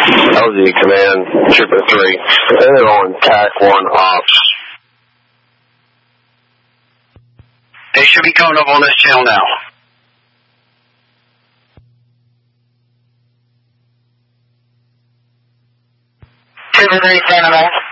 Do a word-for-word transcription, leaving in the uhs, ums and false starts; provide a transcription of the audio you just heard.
L Z Command, Trooper three. They're on T A C one ops. They should be coming up on this channel now. Trooper three, standing by.